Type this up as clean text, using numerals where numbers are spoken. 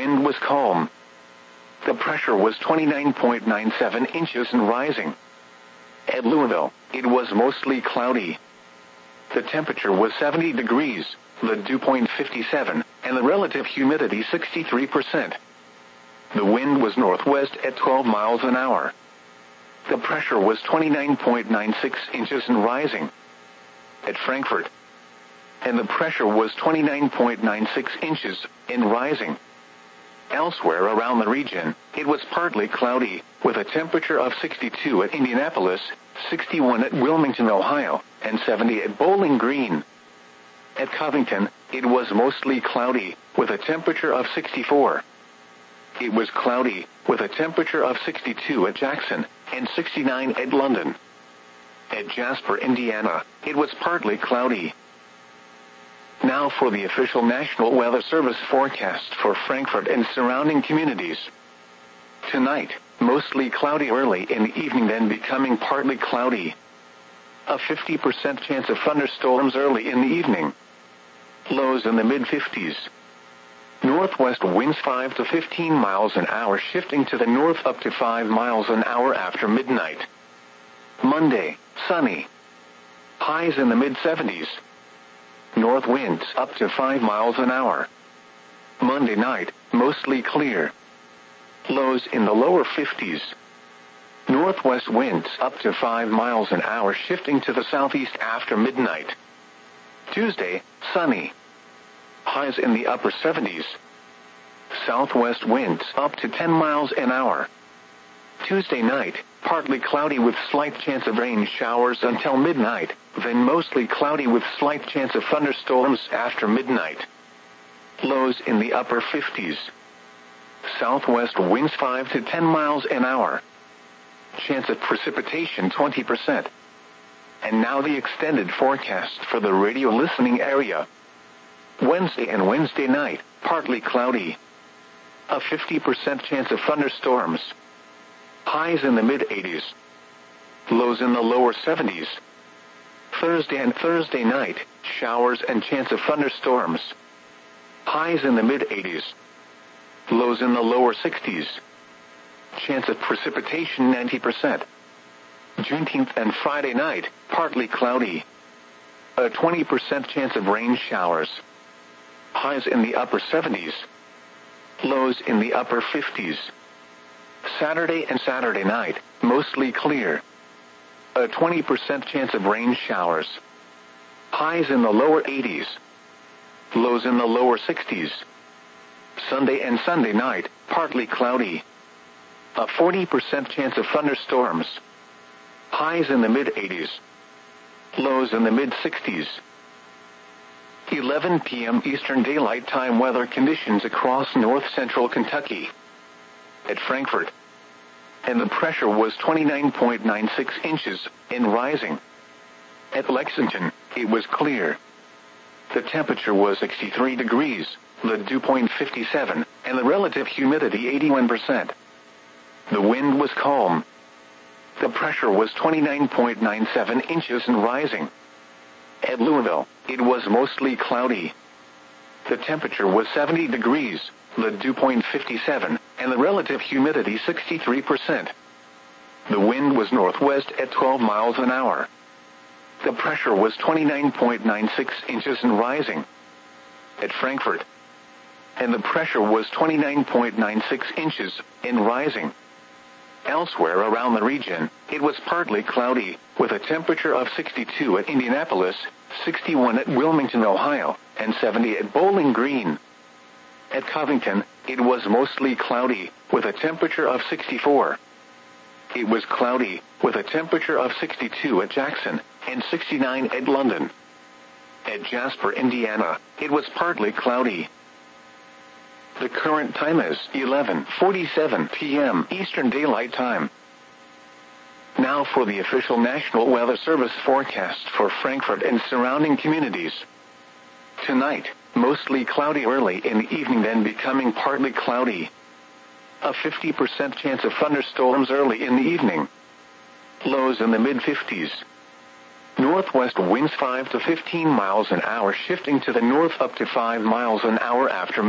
wind was calm. The pressure was 29.97 inches and rising. At Louisville, it was mostly cloudy. The temperature was 70 degrees, the dew point 57, and the relative humidity 63%. The wind was northwest at 12 miles an hour. The pressure was 29.96 inches and rising. At Frankfurt, and the pressure was 29.96 inches and rising. Elsewhere around the region, it was partly cloudy, with a temperature of 62 at Indianapolis, 61 at Wilmington, Ohio, and 70 at Bowling Green. At Covington, it was mostly cloudy, with a temperature of 64. It was cloudy, with a temperature of 62 at Jackson, and 69 at London. At Jasper, Indiana, it was partly cloudy. Now for the official National Weather Service forecast for Frankfurt and surrounding communities. Tonight, mostly cloudy early in the evening, then becoming partly cloudy. A 50% chance of thunderstorms early in the evening. Lows in the mid-50s. Northwest winds 5 to 15 miles an hour, shifting to the north up to 5 miles an hour after midnight. Monday, sunny. Highs in the mid-70s. North winds up to 5 miles an hour. Monday night, mostly clear. Lows in the lower 50s. Northwest winds up to 5 miles an hour, shifting to the southeast after midnight. Tuesday, sunny. Highs in the upper 70s. Southwest winds up to 10 miles an hour. Tuesday night, partly cloudy with slight chance of rain showers until midnight, then mostly cloudy with slight chance of thunderstorms after midnight. Lows in the upper 50s. Southwest winds 5 to 10 miles an hour. Chance of precipitation 20%. And now the extended forecast for the radio listening area. Wednesday and Wednesday night, partly cloudy. A 50% chance of thunderstorms. Highs in the mid-80s. Lows in the lower 70s. Thursday and Thursday night, showers and chance of thunderstorms. Highs in the mid-80s. Lows in the lower 60s. Chance of precipitation 90%. Juneteenth and Friday night, partly cloudy. A 20% chance of rain showers. Highs in the upper 70s. Lows in the upper 50s. Saturday and Saturday night, mostly clear. A 20% chance of rain showers. Highs in the lower 80s. Lows in the lower 60s. Sunday and Sunday night, partly cloudy. A 40% chance of thunderstorms. Highs in the mid-80s. Lows in the mid-60s. 11 p.m. Eastern Daylight Time weather conditions across north-central Kentucky. At Frankfurt, and the pressure was 29.96 inches and rising. At Lexington, it was clear. The temperature was 63 degrees, the dew point 57, and the relative humidity 81%. The wind was calm. The pressure was 29.97 inches and rising. At Louisville, it was mostly cloudy. The temperature was 70 degrees, the dew point 57, and the relative humidity 63%. The wind was northwest at 12 miles an hour. The pressure was 29.96 inches and rising. At Frankfurt, and the pressure was 29.96 inches and rising. Elsewhere around the region, it was partly cloudy, with a temperature of 62 at Indianapolis, 61 at Wilmington, Ohio, and 70 at Bowling Green. At Covington, it was mostly cloudy, with a temperature of 64. It was cloudy, with a temperature of 62 at Jackson, and 69 at London. At Jasper, Indiana, it was partly cloudy. The current time is 11:47 p.m. Eastern Daylight Time. Now for the official National Weather Service forecast for Frankfurt and surrounding communities. Tonight, mostly cloudy early in the evening, then becoming partly cloudy. A 50% chance of thunderstorms early in the evening. Lows in the mid-50s. Northwest winds 5 to 15 miles an hour, shifting to the north up to 5 miles an hour after